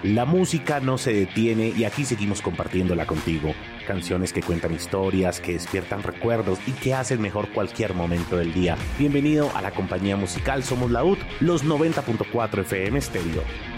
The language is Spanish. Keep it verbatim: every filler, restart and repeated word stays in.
La música no se detiene y aquí seguimos compartiéndola contigo. Canciones que cuentan historias, que despiertan recuerdos y que hacen mejor cualquier momento del día. Bienvenido a la compañía musical Somos Laúd, los noventa punto cuatro F M Stereo.